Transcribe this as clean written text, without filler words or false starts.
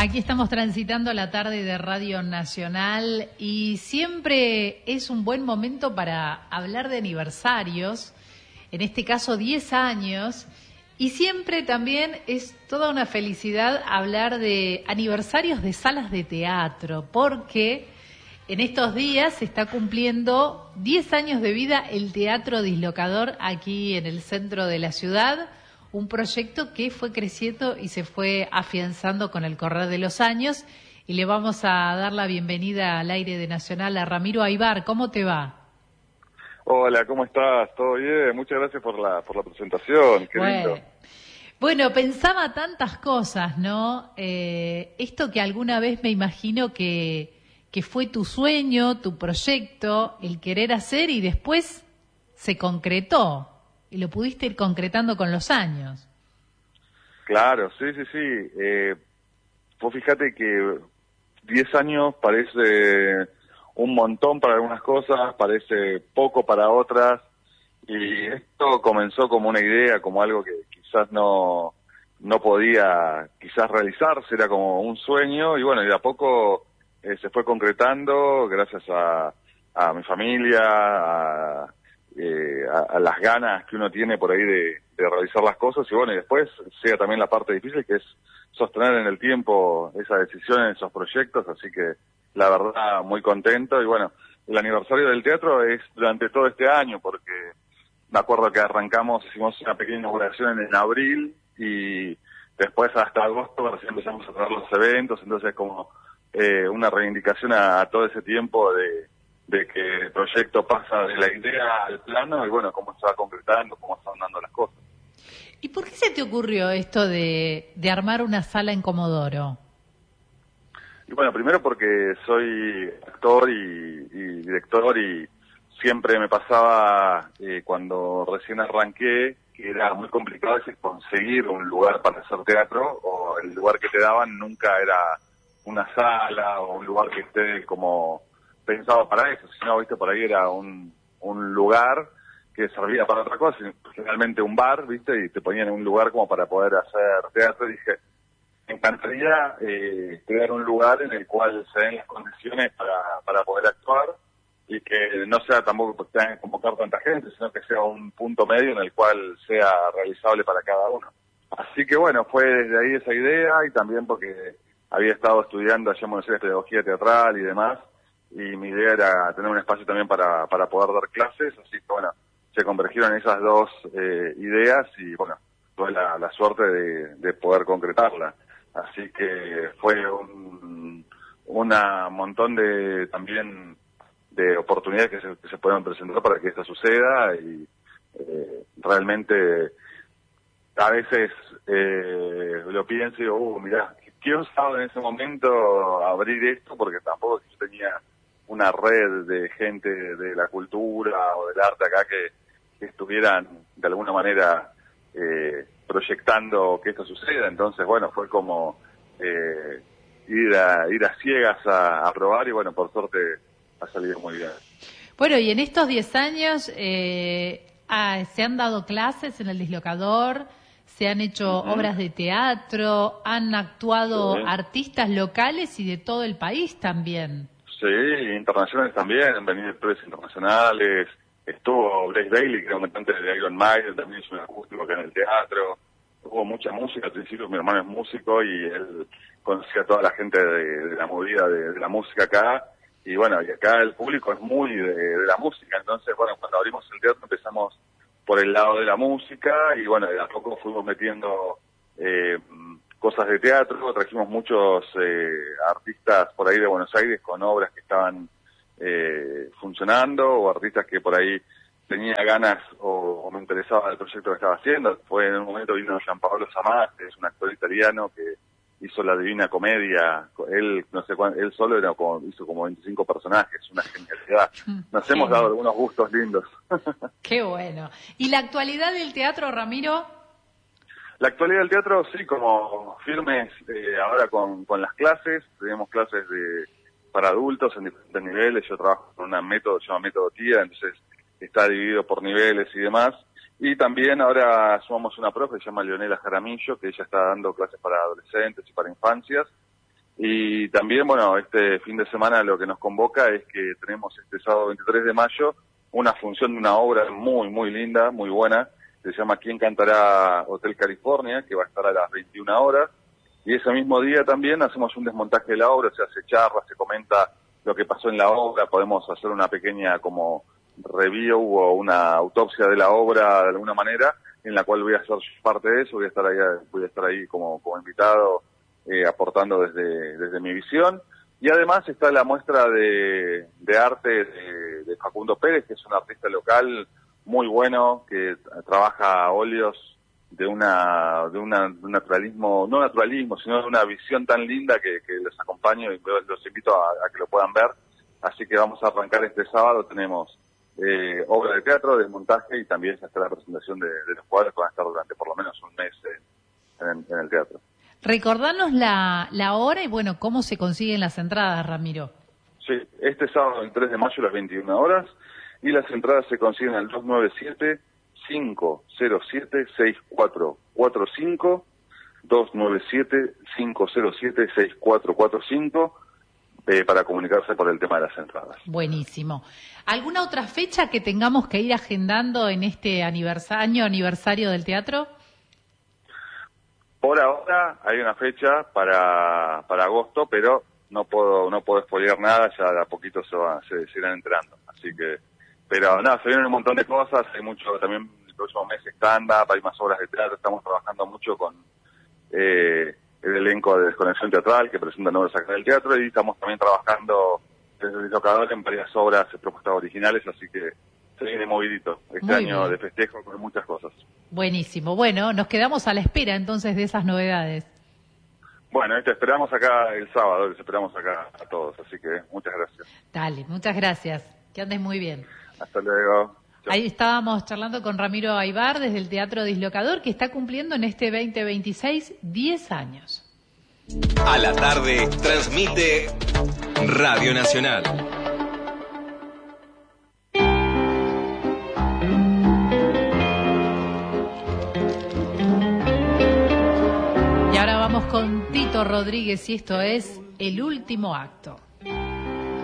Aquí estamos transitando la tarde de Radio Nacional y siempre es un buen momento para hablar de aniversarios, en este caso 10 años, y siempre también es toda una felicidad hablar de aniversarios de salas de teatro, porque en estos días se está cumpliendo 10 años de vida el Teatro Dislocador aquí en el centro de la ciudad. Un proyecto que fue creciendo y se fue afianzando con el correr de los años. Y le vamos a dar la bienvenida al aire de Nacional a Ramiro Aybar. ¿Cómo te va? Hola, ¿cómo estás? ¿Todo bien? Muchas gracias por la presentación. Qué lindo. Bueno, pensaba tantas cosas, ¿no? Esto que alguna vez me imagino que fue tu sueño, tu proyecto, el querer hacer y después se concretó. Y lo pudiste ir concretando con los años. Claro, sí. Vos fíjate que 10 años parece un montón para algunas cosas, parece poco para otras, y esto comenzó como una idea, como algo que quizás no podía quizás realizarse, era como un sueño, y bueno, y de a poco se fue concretando gracias a mi familia, a las ganas que uno tiene por ahí de realizar las cosas, y bueno, y después llega también la parte difícil, que es sostener en el tiempo esa decisión, esos proyectos, así que la verdad muy contento. Y bueno, el aniversario del teatro es durante todo este año, porque me acuerdo que hicimos una pequeña inauguración en abril, y después hasta agosto recién empezamos a traer los eventos, entonces como una reivindicación a todo ese tiempo de que el proyecto pasa de la idea al plano, y bueno, cómo se va concretando, cómo están dando las cosas. ¿Y por qué se te ocurrió esto de armar una sala en Comodoro? Y bueno, primero porque soy actor y director, y siempre me pasaba cuando recién arranqué que era muy complicado a veces conseguir un lugar para hacer teatro, o el lugar que te daban nunca era una sala o un lugar que esté como pensado para eso, sino, viste, por ahí era un lugar que servía para otra cosa, generalmente un bar, viste, y te ponían en un lugar como para poder hacer teatro, y dije, me encantaría crear un lugar en el cual se den las condiciones para poder actuar, y que no sea tampoco que tengan que convocar tanta gente, sino que sea un punto medio en el cual sea realizable para cada uno. Así que bueno, fue desde ahí esa idea, y también porque había estado estudiando allá en Buenos Aires pedagogía teatral y demás, y mi idea era tener un espacio también para poder dar clases, así que bueno, se convergieron esas dos ideas, y bueno, tuve la suerte de poder concretarla. Así que fue un montón de también de oportunidades que se puedan presentar para que esto suceda, y realmente a veces lo pienso y digo, mirá, qué osado en ese momento abrir esto, porque tampoco yo tenía una red de gente de la cultura o del arte acá que estuvieran de alguna manera proyectando que esto suceda. Entonces, bueno, fue como ir a ciegas a probar, y bueno, por suerte ha salido muy bien. Bueno, y en estos 10 años se han dado clases en el Dislocador, se han hecho obras de teatro, han actuado artistas locales y de todo el país también. Sí, internacionales también, han venido actores internacionales, estuvo Blaze Bailey, que era un cantante de Iron Maiden, también hizo un acústico acá en el teatro, hubo mucha música. Al principio mi hermano es músico y él conocía a toda la gente de la movida de la música acá, y bueno, y acá el público es muy de la música, entonces bueno, cuando abrimos el teatro empezamos por el lado de la música, y bueno, de a poco fuimos metiendo cosas de teatro, trajimos muchos artistas por ahí de Buenos Aires con obras que estaban funcionando, o artistas que por ahí tenía ganas o me interesaba el proyecto que estaba haciendo. Fue en un momento vino Gianpaolo Samás, que es un actor italiano que hizo La Divina Comedia. Él no sé él solo hizo como 25 personajes, una genialidad. Nos hemos dado algunos gustos lindos. Qué bueno. ¿Y la actualidad del teatro, Ramiro? La actualidad del teatro, sí, como firmes ahora con las clases. Tenemos clases para adultos en diferentes niveles. Yo trabajo con un método, se llama método TIA, entonces está dividido por niveles y demás. Y también ahora sumamos una profe que se llama Leonela Jaramillo, que ella está dando clases para adolescentes y para infancias. Y también, bueno, este fin de semana lo que nos convoca es que tenemos este sábado 23 de mayo una función de una obra muy, muy linda, muy buena, se llama ¿Quién cantará Hotel California?, que va a estar a las 21 horas. Y ese mismo día también hacemos un desmontaje de la obra, se hace charla, se comenta lo que pasó en la obra, podemos hacer una pequeña como review o una autopsia de la obra de alguna manera, en la cual voy a ser parte de eso, voy a estar ahí como invitado, aportando desde mi visión. Y además está la muestra de arte de Facundo Pérez, que es un artista local muy bueno, que trabaja óleos de un naturalismo, no naturalismo, sino de una visión tan linda que les acompaño y los invito a que lo puedan ver. Así que vamos a arrancar este sábado, tenemos obra de teatro, desmontaje, y también está la presentación de los cuadros que van a estar durante por lo menos un mes en el teatro. Recordanos la hora y, bueno, cómo se consiguen las entradas, Ramiro. Sí, este sábado, el 3 de mayo, a las 21 horas, y las entradas se consiguen al 297-507-6445, 297-507-6445, para comunicarse por el tema de las entradas. Buenísimo. ¿Alguna otra fecha que tengamos que ir agendando en este aniversario del teatro? Por ahora hay una fecha para agosto, pero no puedo spoilear nada, ya de a poquito se irán enterando. Así que, pero nada, se vienen un montón de cosas, hay mucho también el próximo mes stand-up, hay más obras de teatro, estamos trabajando mucho con el elenco de Desconexión Teatral, que presentan obras acá del teatro, y estamos también trabajando desde el Dislocador en varias obras, propuestas originales, así que se viene movidito este año de festejo con muchas cosas. Buenísimo. Bueno, nos quedamos a la espera entonces de esas novedades. Bueno, te esperamos acá el sábado, les esperamos acá a todos, así que muchas gracias. Dale, muchas gracias. Que andes muy bien. Hasta luego. Chau. Ahí estábamos charlando con Ramiro Aybar desde el Teatro Dislocador, que está cumpliendo en este 2026 10 años. A la tarde transmite Radio Nacional. Y ahora vamos con Tito Rodríguez y esto es El Último Acto.